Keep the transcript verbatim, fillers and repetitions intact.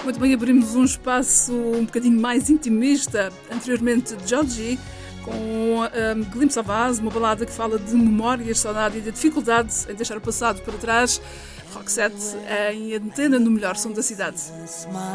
Muito bem, abrimos um espaço um bocadinho mais intimista, anteriormente Georgie, com um, Glimpse of Us, uma balada que fala de memórias, saudade e de dificuldade em deixar o passado para trás. Roxette em antena no melhor som da cidade.